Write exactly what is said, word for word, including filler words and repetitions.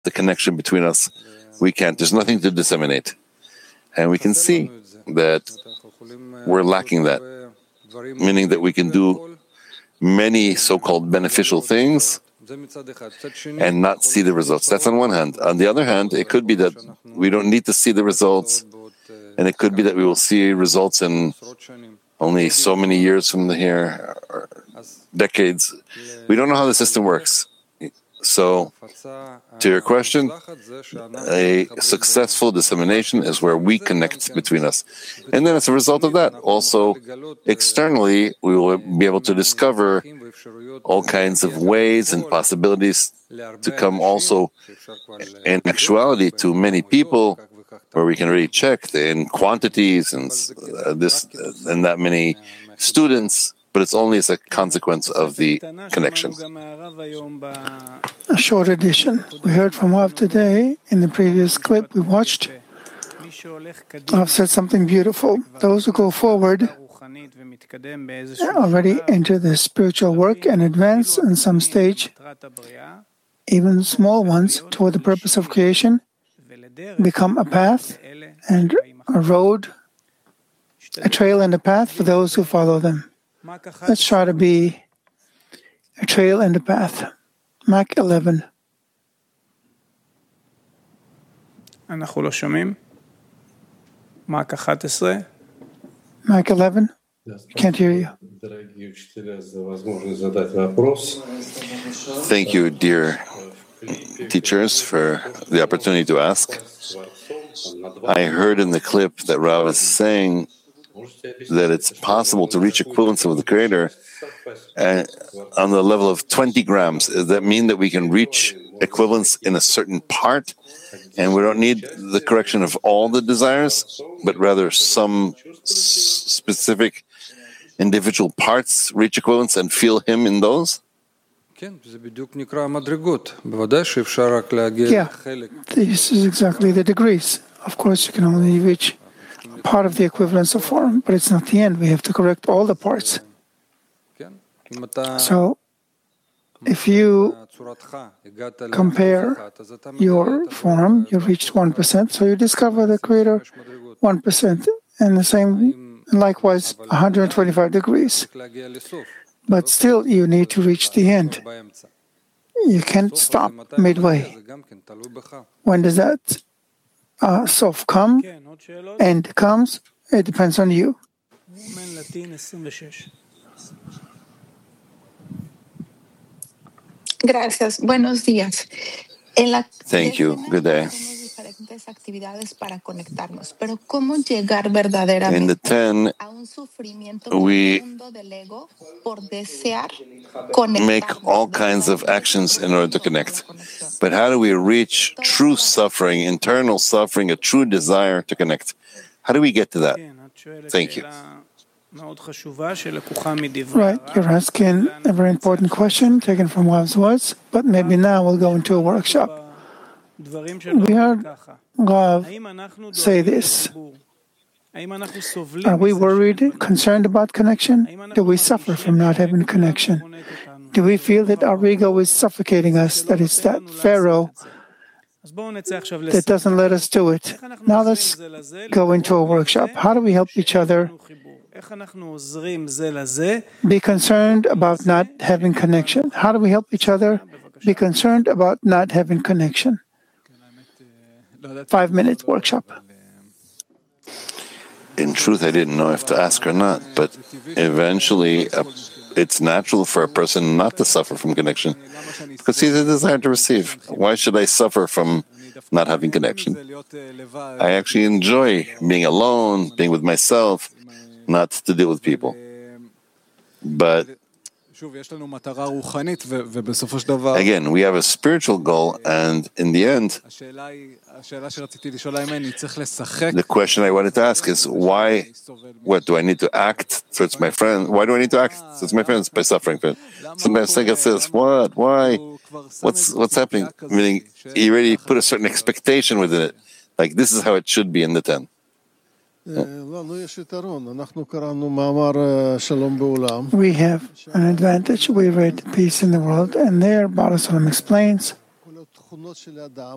the connection between us. We can't. There's nothing to disseminate. And we can see that we're lacking that, meaning that we can do many so-called beneficial things and not see the results. That's on one hand. On the other hand, it could be that we don't need to see the results, and it could be that we will see results in only so many years from here, or decades. We don't know how the system works. So, to your question, a successful dissemination is where we connect between us. And then as a result of that, also externally, we will be able to discover all kinds of ways and possibilities to come also in actuality to many people, where we can really check in quantities and uh, this uh, and that many students, but it's only as a consequence of the connection. A short addition. We heard from Rav today. In the previous clip we watched, Rav said something beautiful. Those who go forward already enter the spiritual work and advance in some stage, even small ones, toward the purpose of creation, become a path and a road, a trail and a path for those who follow them. Let's try to be a trail and a path. Mark eleven. אנחנו לא שומעים. Mark eleven. Mark eleven. Can't hear you. Thank you, dear teachers, for the opportunity to ask. I heard in the clip that Rav is saying that it's possible to reach equivalence with the Creator uh, on the level of twenty grams. Does that mean that we can reach equivalence in a certain part, and we don't need the correction of all the desires, but rather some s- specific individual parts reach equivalence and feel Him in those? Yeah, this is exactly the degrees. Of course, you can only reach part of the equivalence of form, but it's not the end. We have to correct all the parts. So, if you compare your form, you reached one percent, so you discover the Creator one percent, and the same, likewise, one hundred twenty-five degrees. But still, you need to reach the end. You can't stop midway. When does that uh, sof come? End comes? It depends on you. Gracias. Buenos días. En la Thank you. Good day. diferentes actividades para conectarnos, pero cómo llegar verdaderamente In the ten, a un sufrimiento we profundo del ego por desear make all kinds of actions in order to connect. But how do we reach true suffering, internal suffering, a true desire to connect? How do we get to that? Thank you. Right, you're asking a very important question taken from Rav's words, but maybe now we'll go into a workshop. We heard Rav say this. Are we worried, concerned about connection? Do we suffer from not having connection? Do we feel that our ego is suffocating us, that it's that Pharaoh that doesn't let us do it? Now let's go into a workshop. How do we help each other be concerned about not having connection? How do we help each other be concerned about not having connection? Five-minute workshop. In truth, I didn't know if to ask or not, but eventually uh, it's natural for a person not to suffer from connection because he has a desire to receive. Why should I suffer from not having connection? I actually enjoy being alone, being with myself, not to deal with people. But again, we have a spiritual goal, and in the end, the question I wanted to ask is why, what, do I need to act towards my friend? Why do I need to act towards my friends by suffering? Sometimes Sega says, what, why, what's what's happening? Meaning, he already put a certain expectation within it, like this is how it should be in the ten. We have an advantage. We read Peace in the World, and there Baal HaSulam explains